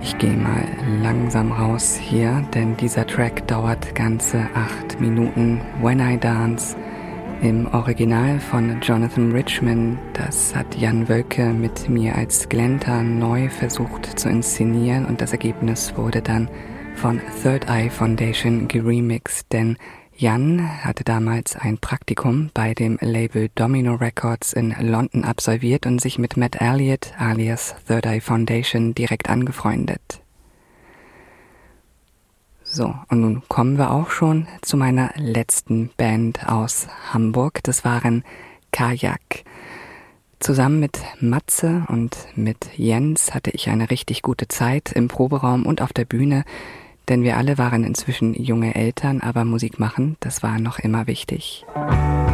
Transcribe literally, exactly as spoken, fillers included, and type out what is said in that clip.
Ich gehe mal langsam raus hier, denn dieser Track dauert ganze acht Minuten. When I Dance im Original von Jonathan Richman. Das hat Jan Wölke mit mir als Glenta neu versucht zu inszenieren und das Ergebnis wurde dann von Third Eye Foundation geremixed, denn Jan hatte damals ein Praktikum bei dem Label Domino Records in London absolviert und sich mit Matt Elliott alias Third Eye Foundation direkt angefreundet. So, und nun kommen wir auch schon zu meiner letzten Band aus Hamburg. Das waren Kajak. Zusammen mit Matze und mit Jens hatte ich eine richtig gute Zeit im Proberaum und auf der Bühne, denn wir alle waren inzwischen junge Eltern, aber Musik machen, das war noch immer wichtig.